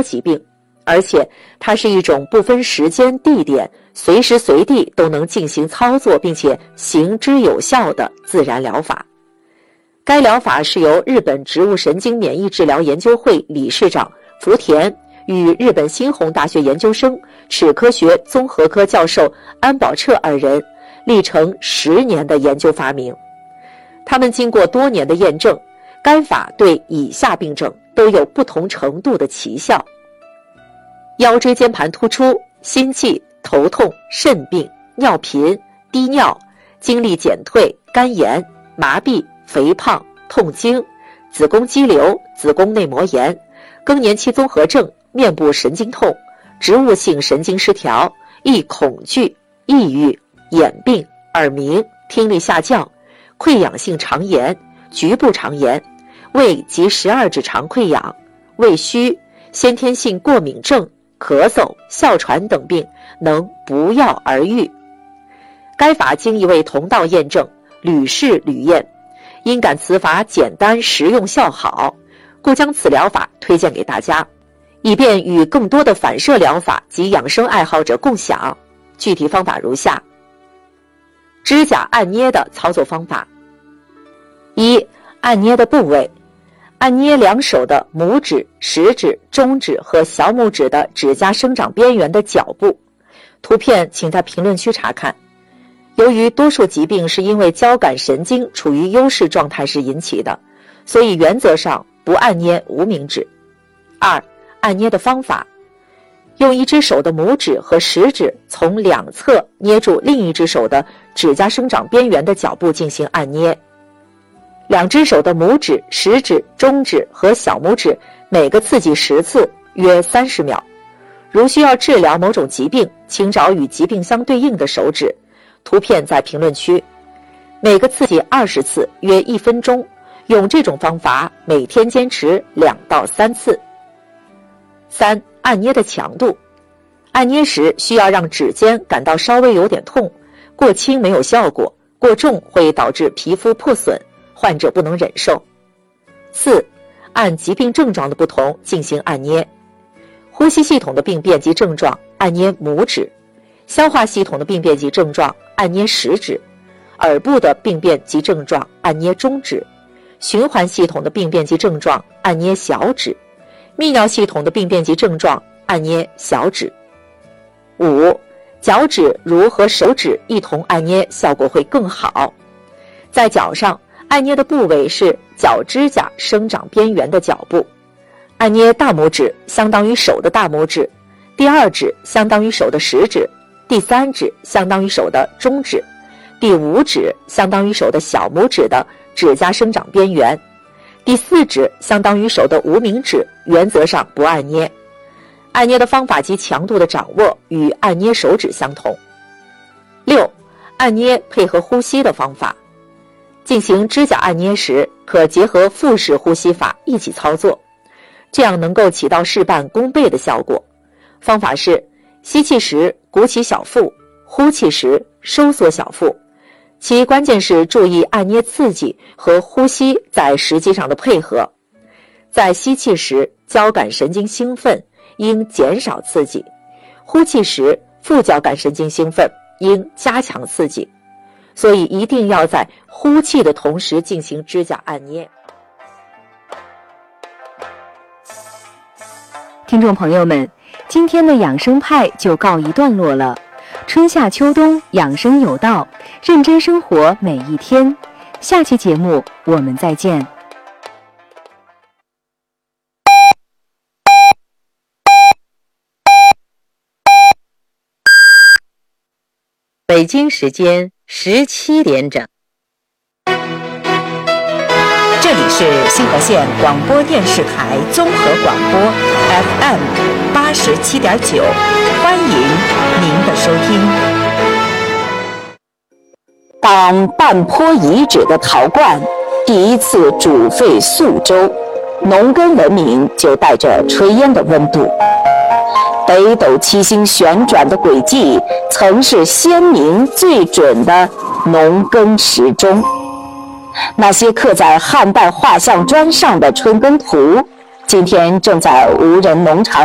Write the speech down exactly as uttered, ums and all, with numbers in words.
多疾病，而且它是一种不分时间地点，随时随地都能进行操作并且行之有效的自然疗法。该疗法是由日本植物神经免疫治疗研究会理事长福田与日本新鸿大学研究生、齿科学综合科教授安保彻二人历程十年的研究发明。他们经过多年的验证，该法对以下病症都有不同程度的奇效：腰椎间盘突出、心悸、头痛、肾病、尿频、低尿、精力减退、肝炎、麻痹、肥胖、痛经、子宫肌瘤、子宫内膜炎、更年期综合症、面部神经痛、植物性神经失调、易恐惧、抑郁、眼病、耳鸣、听力下降、溃疡性肠炎、局部肠炎、胃及十二指肠溃疡、胃虚、先天性过敏症、咳嗽、哮喘等病能不药而愈。该法经一位同道验证，屡试屡验，因感此法简单实用效好，故将此疗法推荐给大家，以便与更多的反射疗法及养生爱好者共享。具体方法如下：指甲按捏的操作方法。一、按捏的部位。按捏两手的拇指、食指、中指和小拇指的指甲生长边缘的脚部。图片请在评论区查看。由于多数疾病是因为交感神经处于优势状态时引起的，所以原则上不按捏无名指。二、按捏的方法。用一只手的拇指和食指从两侧捏住另一只手的指甲生长边缘的脚部进行按捏。两只手的拇指、食指、中指和小拇指每个刺激十次，约三十秒。如需要治疗某种疾病，请找与疾病相对应的手指。图片在评论区。每个刺激二十次，约一分钟。用这种方法每天坚持两到三次。三、按捏的强度。按捏时需要让指尖感到稍微有点痛，过轻没有效果，过重会导致皮肤破损，患者不能忍受。四、按疾病症状的不同进行按捏。呼吸系统的病变及症状按捏拇指，消化系统的病变及症状按捏食指，耳部的病变及症状按捏中指，循环系统的病变及症状按捏小指，泌尿系统的病变及症状按捏小指。五、脚趾如和手指一同按捏效果会更好。在脚上，按捏的部位是脚指甲生长边缘的脚部。按捏大拇指相当于手的大拇指，第二指相当于手的食指，第三指相当于手的中指，第五指相当于手的小拇指的指甲生长边缘，第四指相当于手的无名指，原则上不按捏。按捏的方法及强度的掌握与按捏手指相同。六、按捏配合呼吸的方法。进行指甲按捏时，可结合腹式呼吸法一起操作，这样能够起到事半功倍的效果。方法是：吸气时鼓起小腹，呼气时收缩小腹。其关键是注意按捏刺激和呼吸在时机上的配合。在吸气时，交感神经兴奋，应减少刺激；呼气时，副交感神经兴奋，应加强刺激。所以一定要在呼气的同时进行指甲按捏。 听众朋友们，今天的养生派就告一段落了。春夏秋冬，养生有道，认真生活每一天。下期节目我们再见。 北京时间十七点整。 这里是新河县广播电视台综合广播 F M 八十七点九，欢迎您的收听。当半坡遗址的陶罐第一次煮沸宿周，农耕文明就带着炊烟的温度。北斗七星旋转的轨迹曾是先民最准的农耕时钟。那些刻在汉代画像砖上的春耕图，今天正在无人农场